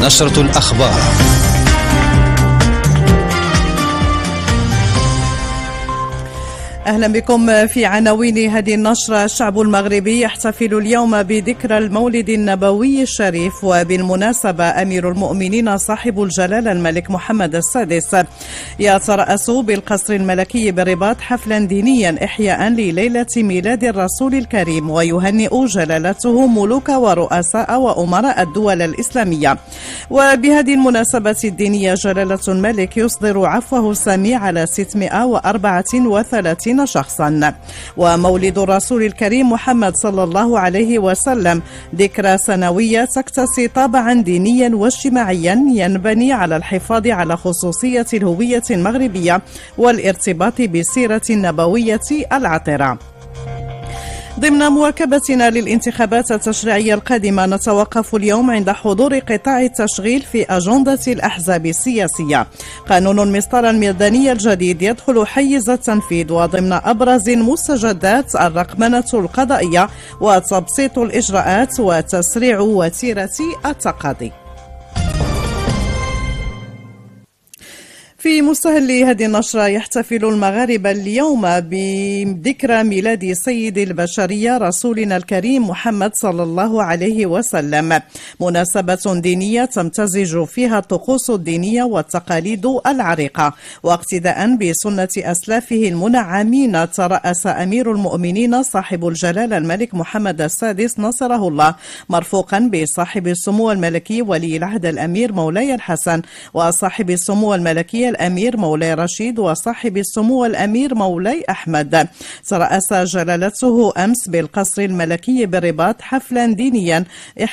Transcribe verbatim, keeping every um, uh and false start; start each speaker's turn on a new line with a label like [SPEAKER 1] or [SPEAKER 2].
[SPEAKER 1] نشرة الأخبار.
[SPEAKER 2] أهلا بكم في عناوين هذه النشرة. الشعب المغربي يحتفل اليوم بذكرى المولد النبوي الشريف، وبالمناسبة أمير المؤمنين صاحب الجلالة الملك محمد السادس يترأس بالقصر الملكي بالرباط حفلا دينيا إحياء لليلة ميلاد الرسول الكريم، ويهنئ جلالته ملوك ورؤساء وأمراء الدول الإسلامية. وبهذه المناسبة الدينية جلالة الملك يصدر عفوه السامي على ستمائة وأربعة وثلاثين شخصا. ومولد الرسول الكريم محمد صلى الله عليه وسلم ذكرى سنوية تكتسي طابعا دينيا واجتماعيا ينبني على الحفاظ على خصوصية الهوية المغربية والارتباط بالسيرة النبوية العطرة. ضمن مواكبتنا للانتخابات التشريعية القادمة، نتوقف اليوم عند حضور قطاع التشغيل في أجندة الأحزاب السياسية. قانون المسطرة المدنية الجديد يدخل حيز التنفيذ، وضمن أبرز المستجدات الرقمنة القضائية وتبسيط الإجراءات وتسريع وتيرة التقاضي. في مستهل هذه النشرة، يحتفل المغاربة اليوم بذكرى ميلاد سيد البشرية رسولنا الكريم محمد صلى الله عليه وسلم، مناسبة دينية تمتزج فيها الطقوس الدينية والتقاليد العريقة. واقتداء بسنة أسلافه المنعمين، ترأس أمير المؤمنين صاحب الجلالة الملك محمد السادس نصره الله، مرفوقا بصاحب السمو الملكي ولي العهد الأمير مولاي الحسن، وصاحب السمو الملكي الأمير مولاي رشيد، وصاحب السمو الأمير مولاي أحمد. ترأس جلالته أمس بالقصر الملكي بالرباط حفلا دينيا